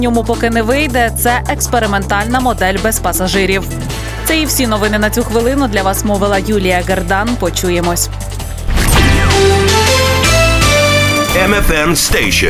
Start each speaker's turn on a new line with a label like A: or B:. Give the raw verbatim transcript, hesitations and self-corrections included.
A: Ньому поки не вийде, це експериментальна модель без пасажирів. Це і всі новини на цю хвилину. Для вас мовила Юлія Гердан. Почуємось.
B: Ем Еф Ем Station.